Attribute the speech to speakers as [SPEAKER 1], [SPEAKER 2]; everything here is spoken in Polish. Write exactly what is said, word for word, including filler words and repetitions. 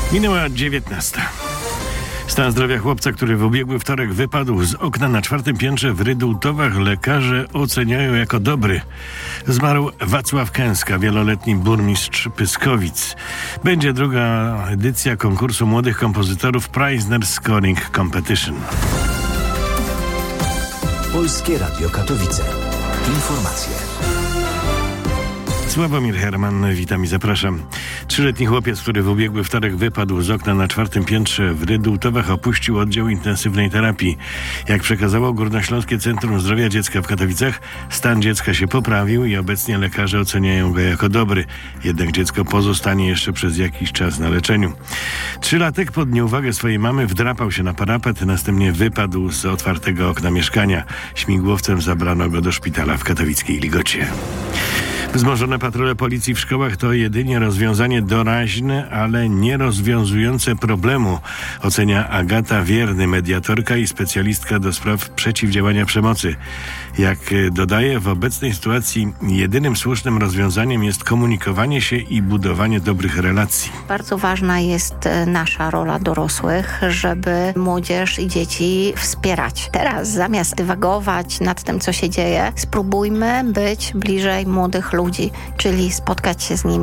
[SPEAKER 1] Minęła dziewiętnasta. Stan zdrowia chłopca, który w ubiegły wtorek wypadł z okna na czwartym piętrze w Rydułtowach, lekarze oceniają jako dobry. Zmarł Wacław Kęska, wieloletni burmistrz Pyskowic. Będzie druga edycja konkursu młodych kompozytorów Preisner Scoring Competition.
[SPEAKER 2] Polskie Radio Katowice. Informacje.
[SPEAKER 1] Sławomir Herman, witam i zapraszam. Trzyletni chłopiec, który w ubiegły wtorek wypadł z okna na czwartym piętrze w Rydułtowach, opuścił oddział intensywnej terapii. Jak przekazało Górnośląskie Centrum Zdrowia Dziecka w Katowicach, stan dziecka się poprawił i obecnie lekarze oceniają go jako dobry. Jednak dziecko pozostanie jeszcze przez jakiś czas na leczeniu. Trzylatek pod nieuwagę swojej mamy wdrapał się na parapet, następnie wypadł z otwartego okna mieszkania. Śmigłowcem zabrano go do szpitala w katowickiej Ligocie. Wzmożone patrole policji w szkołach to jedynie rozwiązanie doraźne, ale nie rozwiązujące problemu, ocenia Agata Wierny, mediatorka i specjalistka do spraw przeciwdziałania przemocy. Jak dodaje, w obecnej sytuacji jedynym słusznym rozwiązaniem jest komunikowanie się i budowanie dobrych relacji.
[SPEAKER 3] Bardzo ważna jest nasza rola dorosłych, żeby młodzież i dzieci wspierać. Teraz zamiast dywagować nad tym, co się dzieje, spróbujmy być bliżej młodych ludzi, czyli spotkać się z nimi.